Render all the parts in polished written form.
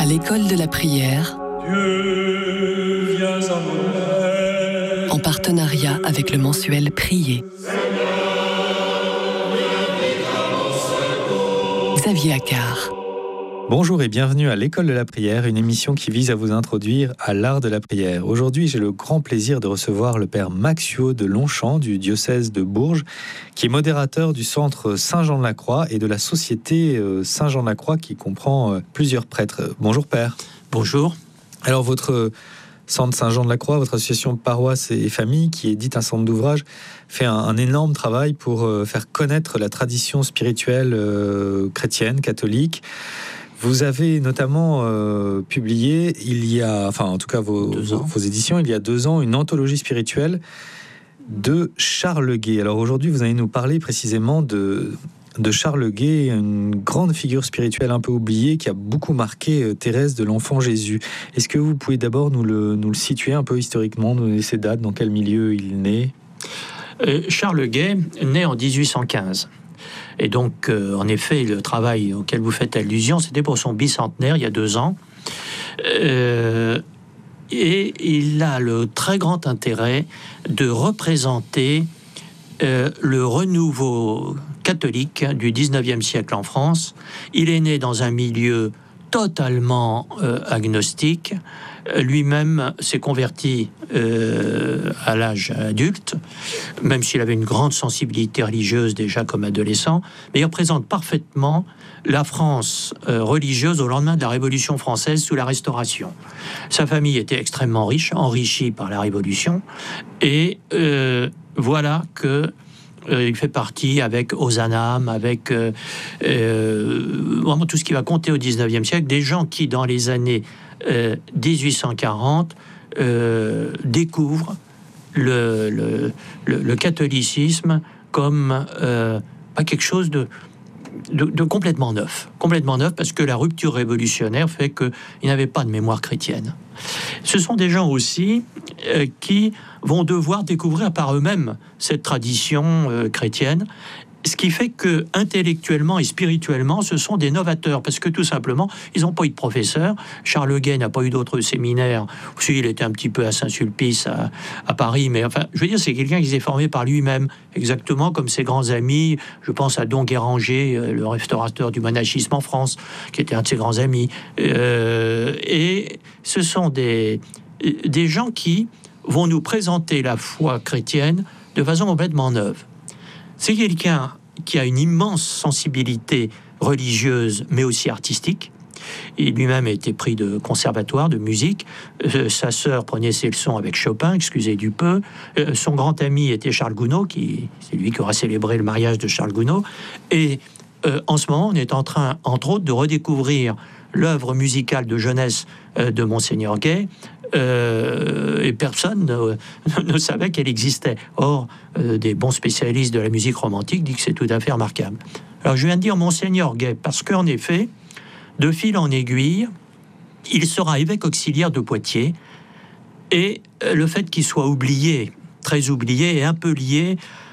l'école de la prière, Dieu, viens à mon aide. en partenariat avec le mensuel Prier. Xavier Accard. Bonjour et bienvenue à l'École de la prière, une émission qui vise à vous introduire à l'art de la prière. Aujourd'hui, j'ai le grand plaisir de recevoir le père Maxio de Longchamp du diocèse de Bourges, qui est modérateur du centre Saint-Jean-de-la-Croix et de la société Saint-Jean-de-la-Croix qui comprend plusieurs prêtres. Bonjour père. Bonjour. Alors votre centre Saint-Jean-de-la-Croix, votre association paroisse et famille, qui édite un centre d'ouvrage, fait un énorme travail pour faire connaître la tradition spirituelle chrétienne, catholique. Vous avez notamment publié, vos éditions, il y a 2 ans, une anthologie spirituelle de Charles Guay. Alors aujourd'hui, vous allez nous parler précisément de Charles Guay, une grande figure spirituelle un peu oubliée qui a beaucoup marqué Thérèse de l'Enfant Jésus. Est-ce que vous pouvez d'abord nous le situer un peu historiquement, nous donner ses dates, dans quel milieu il est né ? Charles Guay naît en 1815. Et donc, en effet, le travail auquel vous faites allusion, c'était pour son bicentenaire, il y a 2 ans. Et il a le très grand intérêt de représenter le renouveau catholique du 19e siècle en France. Il est né dans un milieu totalement agnostique. Lui-même s'est converti à l'âge adulte, même s'il avait une grande sensibilité religieuse déjà comme adolescent, mais il représente parfaitement la France religieuse au lendemain de la Révolution française sous la Restauration. Sa famille était extrêmement riche, enrichie par la Révolution, et voilà que il fait partie avec Ozanam, avec vraiment tout ce qui va compter au 19e siècle, des gens qui, dans les années 1840, découvrent le catholicisme comme pas quelque chose de complètement neuf. Complètement neuf parce que la rupture révolutionnaire fait qu'il n'y avait pas de mémoire chrétienne. Ce sont des gens aussi qui vont devoir découvrir par eux-mêmes cette tradition chrétienne, ce qui fait que intellectuellement et spirituellement, ce sont des novateurs, parce que tout simplement, ils n'ont pas eu de professeur. Charles Guay n'a pas eu d'autres séminaires. Si, il était un petit peu à Saint-Sulpice, à Paris, mais enfin, je veux dire, c'est quelqu'un qui s'est formé par lui-même, exactement comme ses grands amis. Je pense à Don Guéranger, le restaurateur du monachisme en France, qui était un de ses grands amis. Et ce sont des gens qui vont nous présenter la foi chrétienne de façon complètement neuve. C'est quelqu'un qui a une immense sensibilité religieuse, mais aussi artistique. Il lui-même a été pris de conservatoire, de musique. Sa sœur prenait ses leçons avec Chopin, excusez du peu. Son grand ami était Charles Gounod, c'est lui qui aura célébré le mariage de Charles Gounod. Et en ce moment, on est en train, entre autres, de redécouvrir l'œuvre musicale de jeunesse de Monseigneur Guay, et personne ne savait qu'elle existait. Or, des bons spécialistes de la musique romantique disent que c'est tout à fait remarquable. Alors, je viens de dire Monseigneur Guay, parce qu'en effet, de fil en aiguille, il sera évêque auxiliaire de Poitiers, et le fait qu'il soit oublié, très oublié, et un peu lié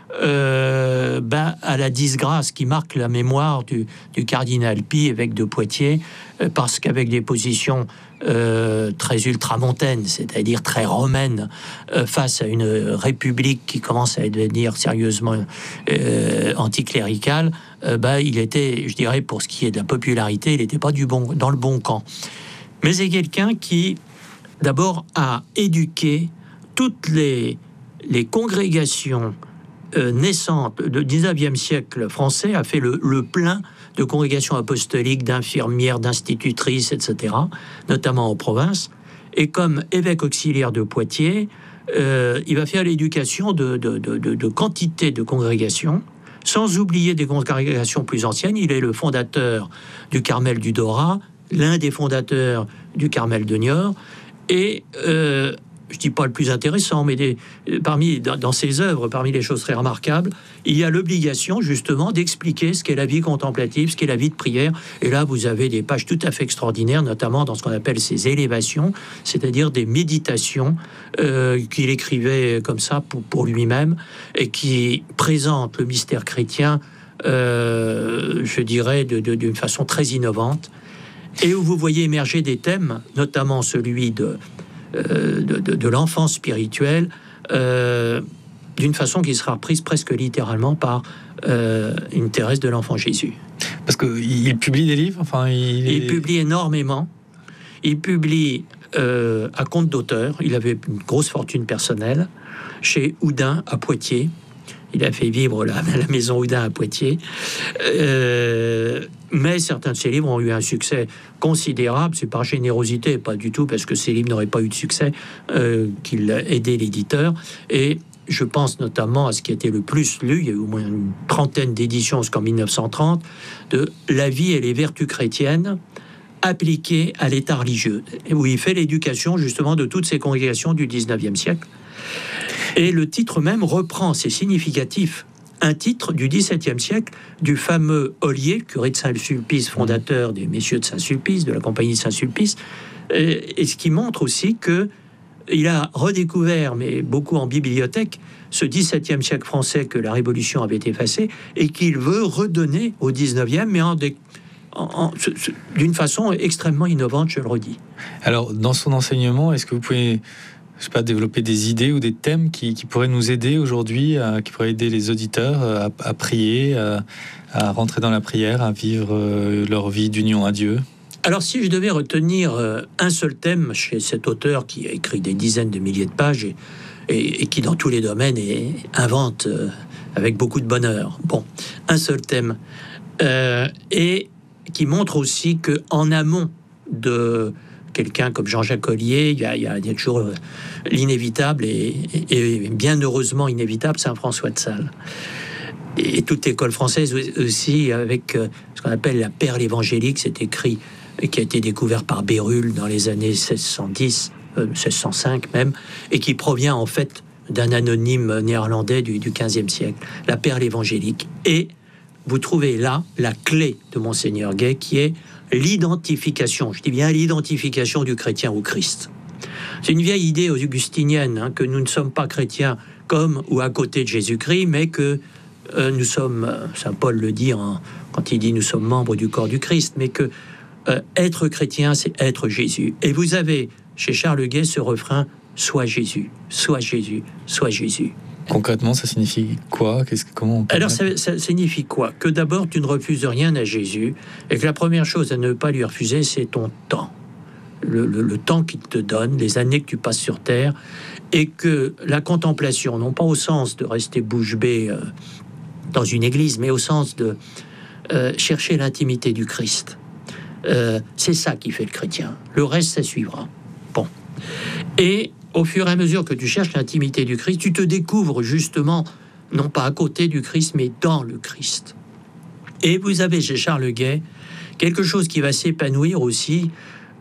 à la disgrâce qui marque la mémoire du cardinal Pie, évêque de Poitiers, parce qu'avec des positions très ultramontaines, c'est-à-dire très romaines, face à une république qui commence à devenir sérieusement anticléricale, il était, je dirais, pour ce qui est de la popularité, il n'était pas dans le bon camp. Mais c'est quelqu'un qui, d'abord, a éduqué toutes les congrégations naissante du 19e siècle français, a fait le plein de congrégations apostoliques, d'infirmières, d'institutrices, etc., notamment en province. Et comme évêque auxiliaire de Poitiers, il va faire l'éducation de quantité de congrégations, sans oublier des congrégations plus anciennes. Il est le fondateur du Carmel du Dorat, l'un des fondateurs du Carmel de Niort, et je ne dis pas le plus intéressant, mais dans ses œuvres, parmi les choses très remarquables, il y a l'obligation justement d'expliquer ce qu'est la vie contemplative, ce qu'est la vie de prière. Et là, vous avez des pages tout à fait extraordinaires, notamment dans ce qu'on appelle ses élévations, c'est-à-dire des méditations qu'il écrivait comme ça pour lui-même, et qui présentent le mystère chrétien, je dirais, d'une façon très innovante. et où vous voyez émerger des thèmes, notamment celui de l'enfance spirituelle, d'une façon qui sera reprise presque littéralement par une Thérèse de l'Enfant Jésus. Parce qu'il publie des livres, Il publie énormément. Il publie à compte d'auteur. Il avait une grosse fortune personnelle chez Houdin à Poitiers. Il a fait vivre la maison Houdin à Poitiers. Mais certains de ses livres ont eu un succès considérable. C'est par générosité, pas du tout parce que ces livres n'auraient pas eu de succès qu'il a aidé l'éditeur. Et je pense notamment à ce qui a été le plus lu. Il y a eu au moins une trentaine d'éditions jusqu'en 1930 de La vie et les vertus chrétiennes appliquées à l'état religieux, où il fait l'éducation justement de toutes ces congrégations du 19e siècle. Et le titre même reprend, c'est significatif, un titre du XVIIe siècle du fameux Ollier, curé de Saint-Sulpice, fondateur des Messieurs de Saint-Sulpice, de la compagnie de Saint-Sulpice, et ce qui montre aussi que il a redécouvert, mais beaucoup en bibliothèque, ce XVIIe siècle français que la Révolution avait effacé et qu'il veut redonner au XIXe, mais d'une façon extrêmement innovante, je le redis. Alors, dans son enseignement, est-ce que vous pouvez, je sais pas, développer des idées ou des thèmes qui pourraient nous aider aujourd'hui, qui pourraient aider les auditeurs à prier, à rentrer dans la prière, à vivre leur vie d'union à Dieu ? Alors, si je devais retenir un seul thème chez cet auteur qui a écrit des dizaines de milliers de pages et qui, dans tous les domaines, invente avec beaucoup de bonheur. Bon, un seul thème. Et qui montre aussi qu'en amont de quelqu'un comme Jean-Jacques Ollier, il y a toujours l'inévitable et bien heureusement inévitable, Saint François de Sales. Et toute l'école française aussi, avec ce qu'on appelle la perle évangélique, c'est écrit, qui a été découvert par Bérulle dans les années 1610, 1605 même, et qui provient en fait d'un anonyme néerlandais du XVe siècle, la perle évangélique. Et vous trouvez là la clé de Monseigneur Gay, qui est l'identification, je dis bien l'identification du chrétien au Christ. C'est une vieille idée augustinienne, que nous ne sommes pas chrétiens comme ou à côté de Jésus-Christ, mais que nous sommes, Saint Paul le dit quand il dit nous sommes membres du corps du Christ, mais que être chrétien, c'est être Jésus. Et vous avez chez Charles Gay ce refrain « Sois Jésus, sois Jésus, sois Jésus ». Concrètement, ça signifie quoi ? Comment on peut Alors, ça signifie quoi ? Que d'abord, tu ne refuses rien à Jésus, et que la première chose à ne pas lui refuser, c'est ton temps. Le temps qu'il te donne, les années que tu passes sur terre, et que la contemplation, non pas au sens de rester bouche bée dans une église, mais au sens de chercher l'intimité du Christ. C'est ça qui fait le chrétien. Le reste, ça suivra. Bon. Et au fur et à mesure que tu cherches l'intimité du Christ, tu te découvres justement, non pas à côté du Christ, mais dans le Christ. Et vous avez chez Charles Gay quelque chose qui va s'épanouir aussi,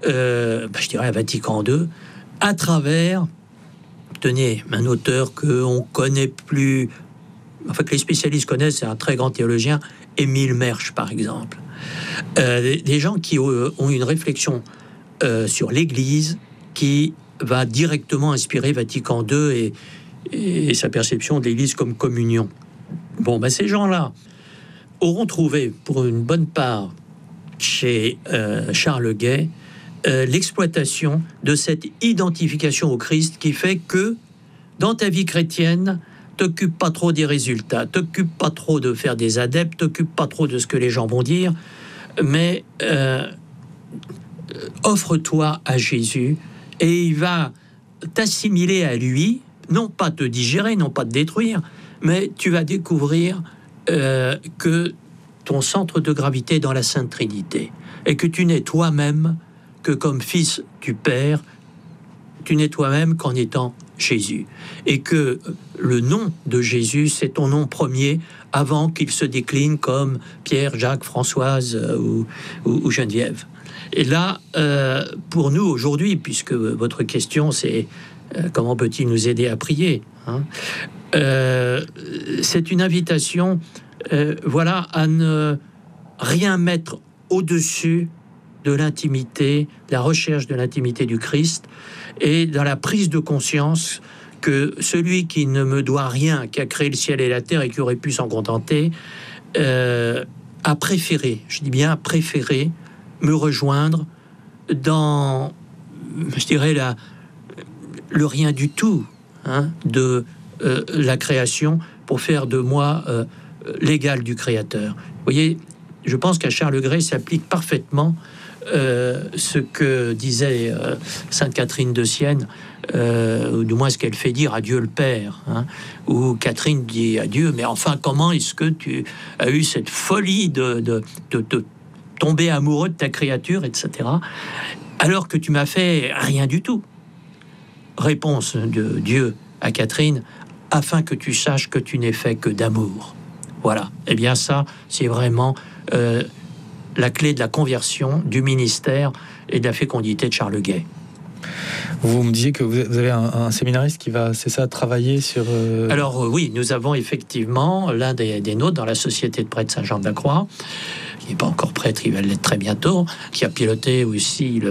je dirais à Vatican II, à travers, tenez, un auteur qu'on connaît plus, enfin que les spécialistes connaissent, c'est un très grand théologien, Émile Mersch par exemple. Des gens qui ont une réflexion sur l'Église qui va directement inspirer Vatican II et sa perception de l'Église comme communion. Bon, ces gens-là auront trouvé, pour une bonne part, chez Charles Gay, l'exploitation de cette identification au Christ qui fait que, dans ta vie chrétienne, t'occupe pas trop des résultats, t'occupe pas trop de faire des adeptes, t'occupe pas trop de ce que les gens vont dire, mais offre-toi à Jésus et il va t'assimiler à lui, non pas te digérer, non pas te détruire, mais tu vas découvrir que ton centre de gravité est dans la Sainte Trinité et que tu n'es toi-même que comme fils du Père, tu n'es toi-même qu'en étant Jésus. Et que le nom de Jésus, c'est ton nom premier avant qu'il se décline comme Pierre, Jacques, Françoise ou Geneviève. Et là, pour nous aujourd'hui, puisque votre question c'est comment peut-il nous aider à prier, c'est une invitation à ne rien mettre au-dessus de l'intimité, la recherche de l'intimité du Christ, et dans la prise de conscience que celui qui ne me doit rien, qui a créé le ciel et la terre et qui aurait pu s'en contenter, a préféré, je dis bien préféré, me rejoindre dans, je dirais, le rien du tout de la création pour faire de moi l'égal du Créateur. Vous voyez, je pense qu'à Charles Gray s'applique parfaitement ce que disait Sainte Catherine de Sienne, ou du moins ce qu'elle fait dire à Dieu le Père, où Catherine dit à Dieu, mais enfin, comment est-ce que tu as eu cette folie de tomber amoureux de ta créature, etc., alors que tu m'as fait rien du tout. Réponse de Dieu à Catherine, afin que tu saches que tu n'es fait que d'amour. Voilà. Eh bien ça, c'est vraiment la clé de la conversion, du ministère et de la fécondité de Charles Guay. Vous me disiez que vous avez un séminariste qui va, c'est ça, travailler sur... Alors oui, nous avons effectivement l'un des nôtres dans la Société de prêtres Saint-Jean-de-la-Croix, qui n'est pas encore prêtre, il va l'être très bientôt, qui a piloté aussi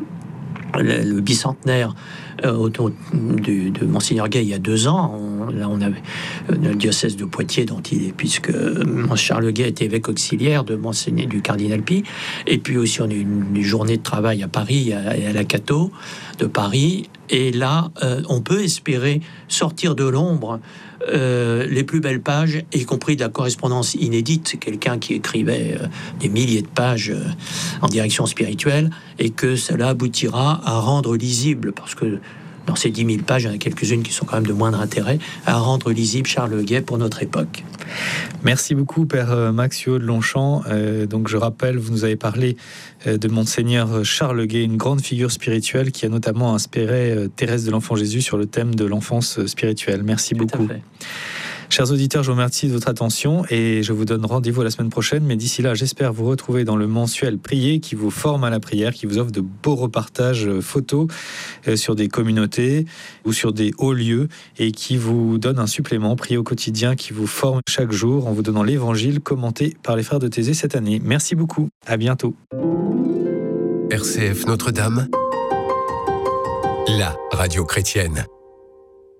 le bicentenaire autour de Monseigneur Gay il y a 2 ans. Là, on avait le diocèse de Poitiers, dont il est, puisque Charles Gay était évêque auxiliaire de Monseigneur du cardinal Pi. Et puis aussi, on a eu une journée de travail à Paris, à la Cato de Paris. Et là, on peut espérer sortir de l'ombre les plus belles pages, y compris de la correspondance inédite. C'est quelqu'un qui écrivait des milliers de pages en direction spirituelle, et que cela aboutira à rendre lisible, parce que dans ces 10 000 pages, il y en a quelques-unes qui sont quand même de moindre intérêt, à rendre lisible Charles Guay pour notre époque. Merci beaucoup, Père Max Huot de Longchamp. Donc je rappelle, vous nous avez parlé de Monseigneur Charles Guay, une grande figure spirituelle qui a notamment inspiré Thérèse de l'Enfant Jésus sur le thème de l'enfance spirituelle. Merci beaucoup. Chers auditeurs, je vous remercie de votre attention et je vous donne rendez-vous la semaine prochaine. Mais d'ici là, j'espère vous retrouver dans le mensuel Prier qui vous forme à la prière, qui vous offre de beaux repartages photos sur des communautés ou sur des hauts lieux et qui vous donne un supplément Prier au quotidien qui vous forme chaque jour en vous donnant l'évangile commenté par les frères de Thésée cette année. Merci beaucoup. À bientôt. RCF Notre-Dame, la radio chrétienne.